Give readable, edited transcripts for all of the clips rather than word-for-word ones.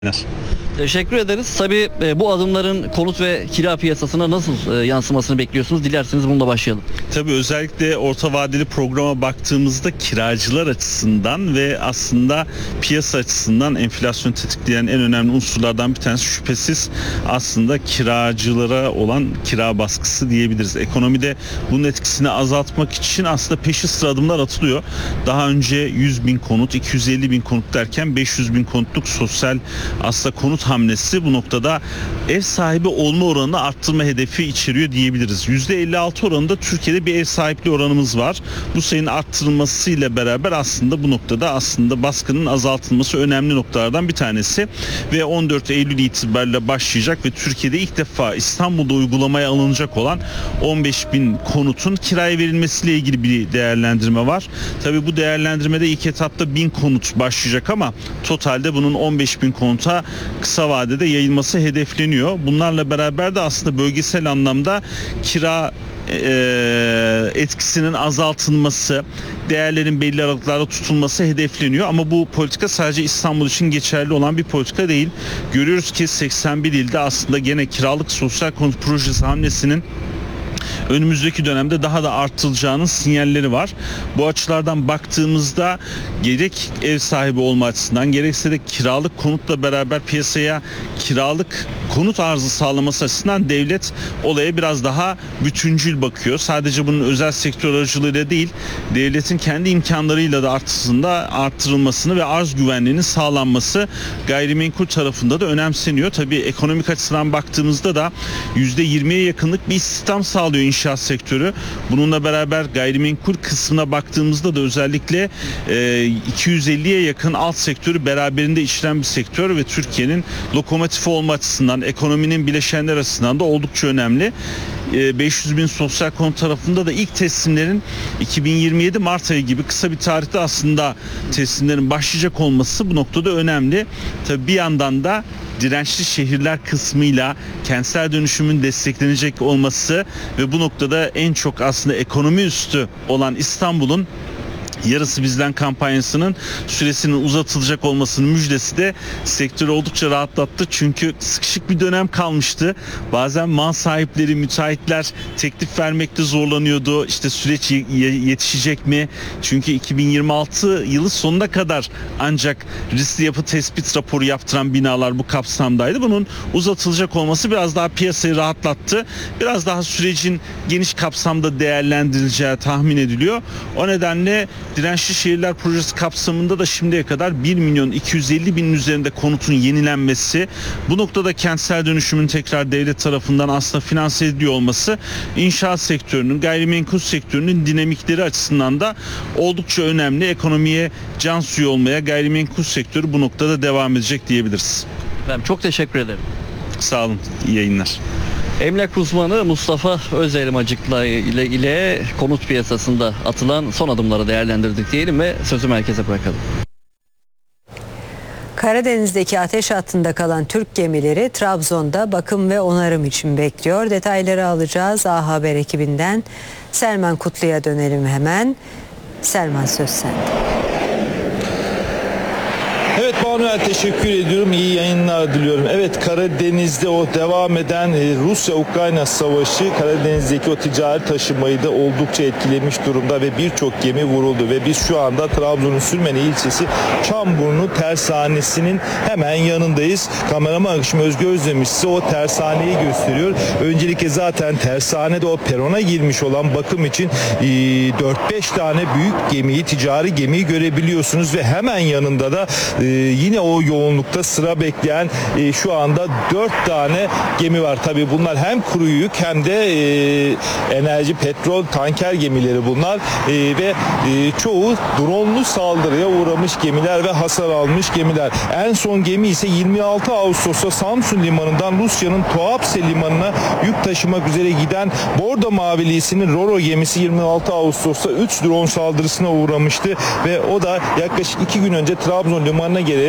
Teşekkür ederiz. Tabii bu adımların konut ve kira piyasasına nasıl yansımasını bekliyorsunuz? Dilerseniz bununla başlayalım. Tabii özellikle orta vadeli programa baktığımızda kiracılar açısından ve aslında piyasa açısından enflasyonu tetikleyen en önemli unsurlardan bir tanesi şüphesiz aslında kiracılara olan kira baskısı diyebiliriz. Ekonomide bunun etkisini azaltmak için aslında peşi sıra adımlar atılıyor. Daha önce 100 bin konut, 250 bin konut derken 500 bin konutluk sosyal aslında konut hamlesi bu noktada ev sahibi olma oranını arttırma hedefi içeriyor diyebiliriz. %56 oranında Türkiye'de bir ev sahipliği oranımız var. Bu sayının arttırılmasıyla beraber aslında bu noktada aslında baskının azaltılması önemli noktalardan bir tanesi ve 14 Eylül itibariyle başlayacak ve Türkiye'de ilk defa İstanbul'da uygulamaya alınacak olan 15 bin konutun kiraya verilmesiyle ilgili bir değerlendirme var. Tabii bu değerlendirmede ilk etapta 1000 konut başlayacak ama totalde bunun 15 bin konuta kısa vadede yayılması hedefleniyor. Bunlarla beraber de aslında bölgesel anlamda kira etkisinin azaltılması, değerlerin belli aralıklarla tutulması hedefleniyor. Ama bu politika sadece İstanbul için geçerli olan bir politika değil. Görüyoruz ki 81 ilde aslında gene kiralık sosyal konut projesi hamlesinin önümüzdeki dönemde daha da artılacağının sinyalleri var. Bu açılardan baktığımızda gerek ev sahibi olma açısından gerekse de kiralık konutla beraber piyasaya kiralık konut arzı sağlaması açısından devlet olaya biraz daha bütüncül bakıyor. Sadece bunun özel sektör aracılığıyla değil, devletin kendi imkanlarıyla da arttırılmasını ve arz güvenliğinin sağlanması gayrimenkul tarafında da önemseniyor. Tabii ekonomik açıdan baktığımızda da %20'ye yakınlık bir istihdam sağlıyor inşaat sektörü. Bununla beraber gayrimenkul kısmına baktığımızda da özellikle 250'ye yakın alt sektörü beraberinde işlem bir sektör ve Türkiye'nin lokomotifi olma açısından, ekonominin bileşenler açısından da oldukça önemli. 500 bin sosyal konut tarafında da ilk teslimlerin 2027 Mart ayı gibi kısa bir tarihte aslında teslimlerin başlayacak olması bu noktada önemli. Tabii bir yandan da dirençli şehirler kısmıyla kentsel dönüşümün desteklenecek olması ve bu noktada en çok aslında ekonomi üstü olan İstanbul'un Yarısı Bizden kampanyasının süresinin uzatılacak olmasının müjdesi de sektörü oldukça rahatlattı. Çünkü sıkışık bir dönem kalmıştı. Bazen mal sahipleri, müteahhitler teklif vermekte zorlanıyordu. İşte süreç yetişecek mi? Çünkü 2026 yılı sonuna kadar ancak riskli yapı tespit raporu yaptıran binalar bu kapsamdaydı. Bunun uzatılacak olması biraz daha piyasayı rahatlattı. Biraz daha sürecin geniş kapsamda değerlendirileceği tahmin ediliyor. O nedenle Dirençli Şehirler Projesi kapsamında da şimdiye kadar 1 milyon 250 binin üzerinde konutun yenilenmesi, bu noktada kentsel dönüşümün tekrar devlet tarafından aslında finanse ediliyor olması inşaat sektörünün, gayrimenkul sektörünün dinamikleri açısından da oldukça önemli. Ekonomiye can suyu olmaya gayrimenkul sektörü bu noktada devam edecek diyebiliriz. Efendim çok teşekkür ederim. Sağ olun, iyi yayınlar. Emlak uzmanı Mustafa Özelmacıklı ile konut piyasasında atılan son adımları değerlendirdik diyelim ve sözü merkeze bırakalım. Karadeniz'deki ateş hattında kalan Türk gemileri Trabzon'da bakım ve onarım için bekliyor. Detayları alacağız A Haber ekibinden. Selman Kutlu'ya dönelim hemen. Selman, söz sende. Evet Banuel, teşekkür ediyorum. İyi yayınlar diliyorum. Evet, Karadeniz'de o devam eden Rusya-Ukrayna savaşı Karadeniz'deki o ticari taşımayı da oldukça etkilemiş durumda ve birçok gemi vuruldu ve biz şu anda Trabzon'un Sürmene ilçesi Çamburnu tersanesinin hemen yanındayız. Kameraman arkadaşım Özgür Özdemiş size o tersaneyi gösteriyor. Öncelikle zaten tersanede o perona girmiş olan bakım için 4-5 tane büyük gemiyi, ticari gemiyi görebiliyorsunuz ve hemen yanında da yine o yoğunlukta sıra bekleyen şu anda 4 tane gemi var. Tabii bunlar hem kuru yük hem de enerji, petrol, tanker gemileri bunlar ve çoğu dronlu saldırıya uğramış gemiler ve hasar almış gemiler. En son gemi ise 26 Ağustos'ta Samsun limanından Rusya'nın Tuapse limanına yük taşımak üzere giden Bordo Maviliği'sinin Roro gemisi 26 Ağustos'ta 3 drone saldırısına uğramıştı ve o da yaklaşık 2 gün önce Trabzon limanına gelerek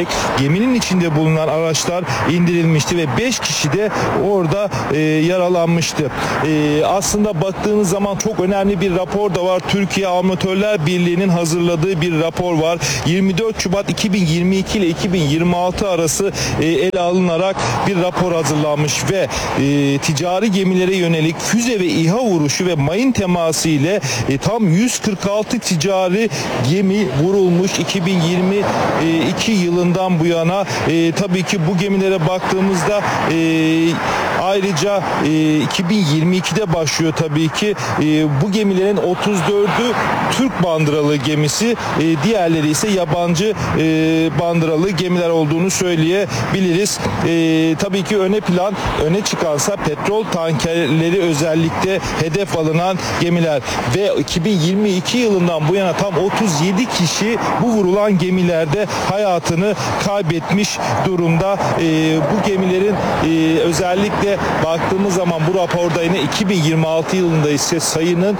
edilerek geminin içinde bulunan araçlar indirilmişti ve 5 kişi de orada yaralanmıştı. Aslında baktığınız zaman çok önemli bir rapor da var. Türkiye Amatörler Birliği'nin hazırladığı bir rapor var. 24 Şubat 2022 ile 2026 arası ele alınarak bir rapor hazırlanmış ve ticari gemilere yönelik füze ve İHA vuruşu ve mayın teması ile tam 146 ticari gemi vurulmuş 2022 yılından bu yana. Tabii ki bu gemilere baktığımızda ayrıca 2022'de başlıyor tabii ki. Bu gemilerin 34'ü Türk bandıralı gemisi, diğerleri ise yabancı bandıralı gemiler olduğunu söyleyebiliriz. Tabii ki öne çıkansa petrol tankerleri özellikle hedef alınan gemiler ve 2022 yılından bu yana tam 37 kişi bu vurulan gemilerde hayatını kaybetmiş durumda. Bu gemilerin özellikle baktığımız zaman bu raporda yine 2026 yılında ise sayının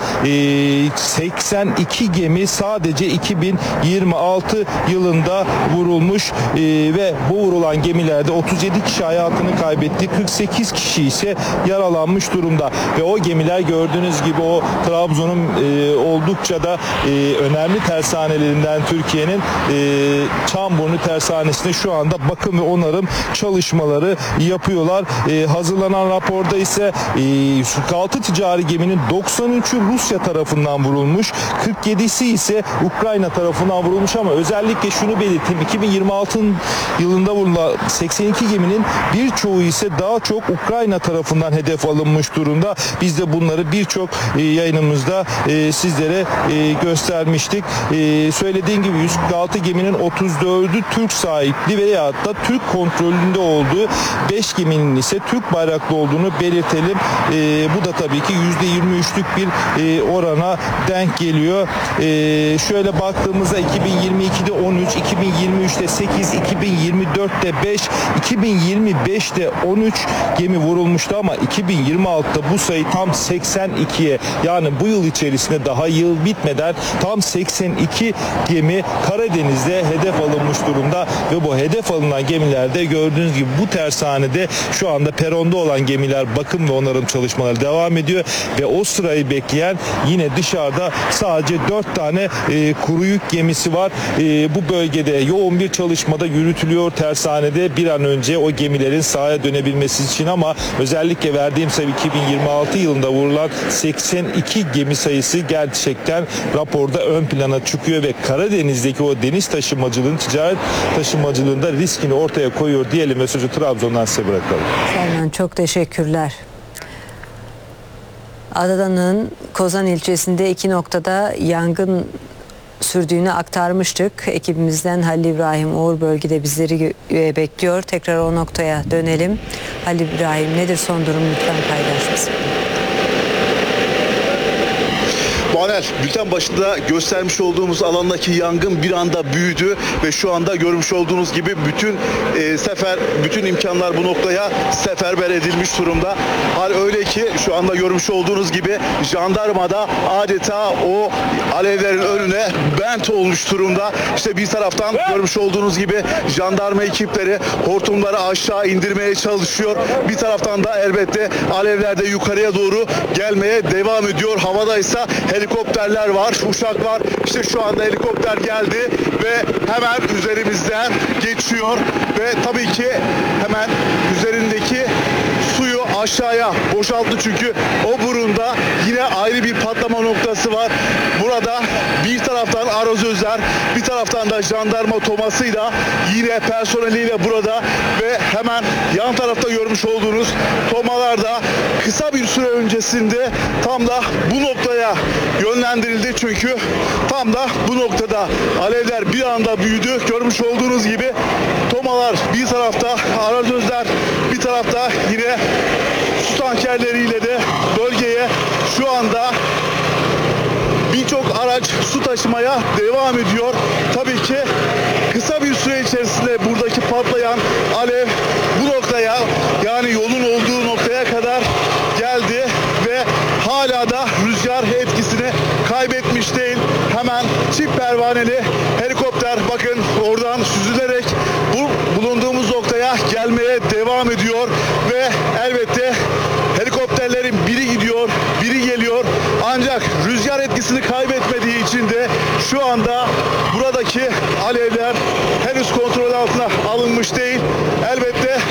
82 gemi sadece 2026 yılında vurulmuş ve bu vurulan gemilerde 37 kişi hayatını kaybetti, 48 kişi ise yaralanmış durumda ve o gemiler gördüğünüz gibi o Trabzon'un oldukça da önemli tersanelerinden Türkiye'nin Çamburnu Tersanesi'nde şu anda bakım ve onarım çalışmaları yapıyorlar. Hazırlanan raporda ise 46 ticari geminin 93'ü Rusya tarafından vurulmuş, 47'si ise Ukrayna tarafından vurulmuş ama özellikle şunu belirteyim, 2026 yılında vurulan 82 geminin birçoğu ise daha çok Ukrayna tarafından hedef alınmış durumda. Biz de bunları birçok yayınımızda sizlere göstermiştik. Söylediğim gibi 146 geminin 34'ü Türk sahipli veya da Türk kontrolünde olduğu, 5 geminin ise Türk bayraklı olduğunu belirtelim. Bu da tabii ki %23'lük bir orana denk geliyor. Şöyle baktığımızda 2022'de 13, 2023'te 8, 2024'te 5, 2025'te 13 gemi vurulmuştu ama 2026'da bu sayı tam 82'ye, yani bu yıl içerisinde daha yıl bitmeden tam 82 gemi Karadeniz'de hedef alınmış durumda ve bu hedef alınan gemilerde gördüğünüz gibi bu tersanede şu anda peronda olan gemiler bakım ve onarım çalışmaları devam ediyor ve o sırayı bekleyen yine dışarıda sadece 4 tane kuru yük gemisi var. Bu bölgede yoğun bir çalışmada yürütülüyor tersanede bir an önce o gemilerin sahaya dönebilmesi için ama özellikle verdiğim sayı 2026 yılında vurulan 82 gemi sayısı gerçekten raporda ön plana çıkıyor ve Karadeniz'deki o deniz taşımacılığın, ticaret taşımacılığında riskini ortaya koyuyor diyelim ve sözü Trabzon'dan size bırakalım. Selman, çok teşekkürler. Adana'nın Kozan ilçesinde 2 noktada yangın sürdüğünü aktarmıştık. Ekibimizden Halil İbrahim Uğur bölgede bizleri bekliyor. Tekrar o noktaya dönelim. Halil İbrahim, nedir son durum, lütfen paylaş bizi. Muaner, bülten başında göstermiş olduğumuz alandaki yangın bir anda büyüdü ve şu anda görmüş olduğunuz gibi bütün imkanlar bu noktaya seferber edilmiş durumda. Hal öyle ki şu anda görmüş olduğunuz gibi jandarma da adeta o alevlerin önüne bent olmuş durumda. İşte bir taraftan görmüş olduğunuz gibi jandarma ekipleri hortumları aşağı indirmeye çalışıyor. Bir taraftan da elbette alevler de yukarıya doğru gelmeye devam ediyor. Havadaysa helikopterler var, uçak var. İşte şu anda helikopter geldi ve hemen üzerimizden geçiyor ve tabii ki hemen üzerindeki suyu aşağıya boşalttı çünkü o burunda yine ayrı bir patlama noktası var. Burada bir taraftan arazözler, bir taraftan da jandarma tomasıyla yine personeliyle burada ve hemen yan tarafta görmüş olduğunuz tomalar da kısa bir süre öncesinde tam da bu noktaya yönlendirildi çünkü tam da bu noktada alevler bir anda büyüdü. Görmüş olduğunuz gibi tomalar bir tarafta, arazözler bir tarafta, yine su tankerleriyle de bölgeye şu anda birçok araç su taşımaya devam ediyor. Tabii ki kısa bir süre içerisinde buradaki patlayan alev bu noktaya, yani yolun olduğu noktaya kadar geldi ve hala da rüzgar etkisini kaybetmiş değil. Hemen çift pervaneli helikopter bakın oradan süzülerek bu buraya gelmeye devam ediyor ve elbette helikopterlerin biri gidiyor, biri geliyor. Ancak rüzgar etkisini kaybetmediği için de şu anda buradaki alevler henüz kontrol altına alınmış değil.